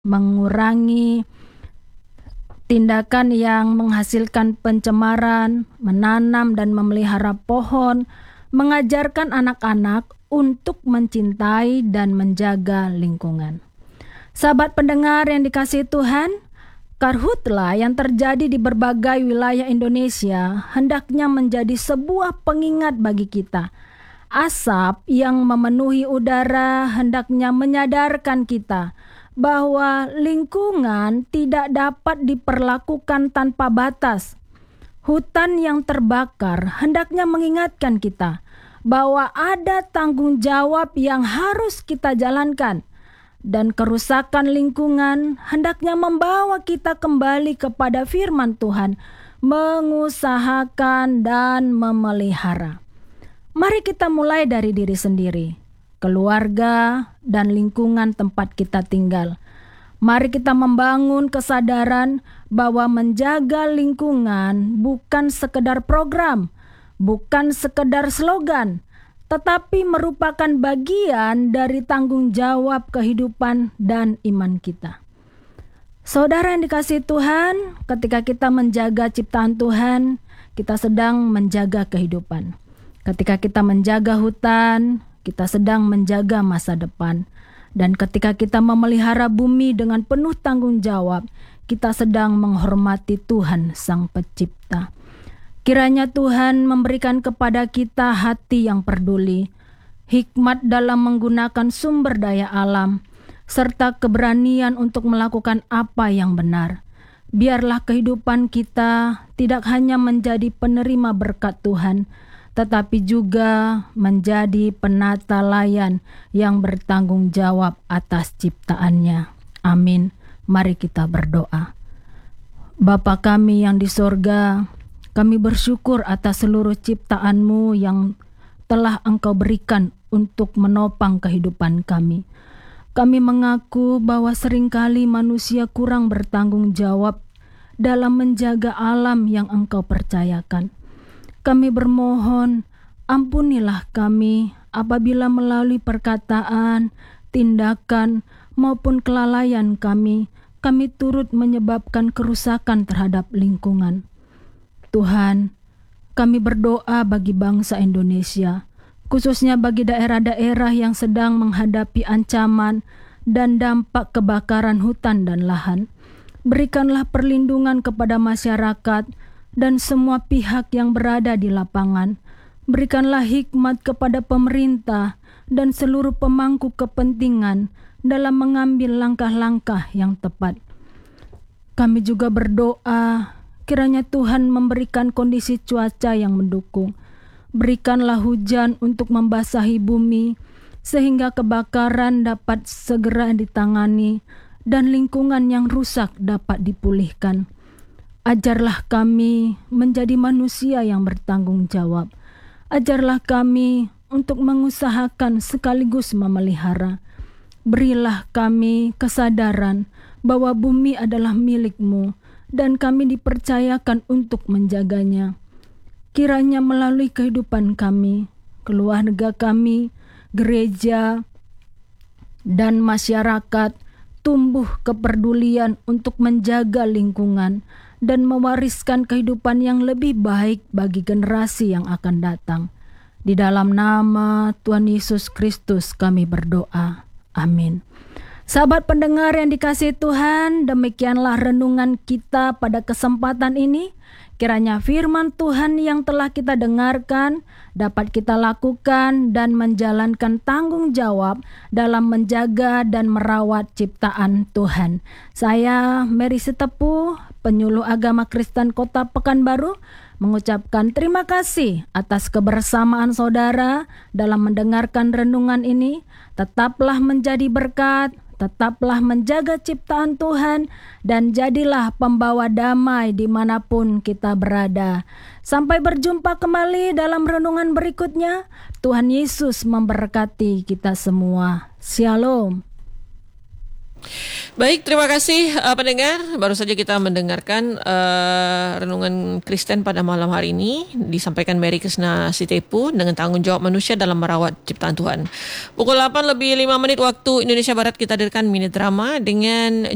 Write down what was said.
mengurangi tindakan yang menghasilkan pencemaran, menanam dan memelihara pohon, mengajarkan anak-anak untuk mencintai dan menjaga lingkungan. Sahabat pendengar yang dikasihi Tuhan, karhutla yang terjadi di berbagai wilayah Indonesia hendaknya menjadi sebuah pengingat bagi kita. Asap yang memenuhi udara hendaknya menyadarkan kita bahwa lingkungan tidak dapat diperlakukan tanpa batas. Hutan yang terbakar hendaknya mengingatkan kita bahwa ada tanggung jawab yang harus kita jalankan. Dan kerusakan lingkungan hendaknya membawa kita kembali kepada firman Tuhan, mengusahakan dan memelihara. Mari kita mulai dari diri sendiri, keluarga, dan lingkungan tempat kita tinggal. Mari kita membangun kesadaran bahwa menjaga lingkungan bukan sekedar program, bukan sekedar slogan, tetapi merupakan bagian dari tanggung jawab kehidupan dan iman kita. Saudara yang dikasihi Tuhan, ketika kita menjaga ciptaan Tuhan, kita sedang menjaga kehidupan. Ketika kita menjaga hutan, kita sedang menjaga masa depan. Dan ketika kita memelihara bumi dengan penuh tanggung jawab, kita sedang menghormati Tuhan Sang Pencipta. Kiranya Tuhan memberikan kepada kita hati yang peduli, hikmat dalam menggunakan sumber daya alam, serta keberanian untuk melakukan apa yang benar. Biarlah kehidupan kita tidak hanya menjadi penerima berkat Tuhan, tetapi juga menjadi penata layan yang bertanggung jawab atas ciptaannya. Amin. Mari kita berdoa. Bapa kami yang di sorga, kami bersyukur atas seluruh ciptaan-Mu yang telah Engkau berikan untuk menopang kehidupan kami. Kami mengaku bahwa seringkali manusia kurang bertanggung jawab dalam menjaga alam yang Engkau percayakan. Kami bermohon, ampunilah kami apabila melalui perkataan, tindakan, maupun kelalaian kami turut menyebabkan kerusakan terhadap lingkungan. Tuhan, kami berdoa bagi bangsa Indonesia, khususnya bagi daerah-daerah yang sedang menghadapi ancaman dan dampak kebakaran hutan dan lahan. Berikanlah perlindungan kepada masyarakat dan semua pihak yang berada di lapangan. Berikanlah hikmat kepada pemerintah dan seluruh pemangku kepentingan dalam mengambil langkah-langkah yang tepat. Kami juga berdoa, kiranya Tuhan memberikan kondisi cuaca yang mendukung. Berikanlah hujan untuk membasahi bumi, sehingga kebakaran dapat segera ditangani dan lingkungan yang rusak dapat dipulihkan. Ajarlah kami menjadi manusia yang bertanggung jawab. Ajarlah kami untuk mengusahakan sekaligus memelihara. Berilah kami kesadaran bahwa bumi adalah milik-Mu, dan kami dipercayakan untuk menjaganya. Kiranya melalui kehidupan kami, keluarga kami, gereja, dan masyarakat tumbuh kepedulian untuk menjaga lingkungan dan mewariskan kehidupan yang lebih baik bagi generasi yang akan datang. Di dalam nama Tuhan Yesus Kristus kami berdoa. Amin. Sahabat pendengar yang dikasihi Tuhan, demikianlah renungan kita pada kesempatan ini. Kiranya firman Tuhan yang telah kita dengarkan dapat kita lakukan dan menjalankan tanggung jawab dalam menjaga dan merawat ciptaan Tuhan. Saya Mary Sitepu, penyuluh agama Kristen Kota Pekanbaru, mengucapkan terima kasih atas kebersamaan saudara dalam mendengarkan renungan ini. Tetaplah menjadi berkat, tetaplah menjaga ciptaan Tuhan, dan jadilah pembawa damai dimanapun kita berada. Sampai berjumpa kembali dalam renungan berikutnya. Tuhan Yesus memberkati kita semua. Shalom. Baik, terima kasih pendengar. Baru saja kita mendengarkan renungan Kristen pada malam hari ini disampaikan Mary Krisna Sitepu dengan tanggung jawab manusia dalam merawat ciptaan Tuhan. Pukul 8 lebih 5 menit waktu Indonesia Barat kita hadirkan mini drama dengan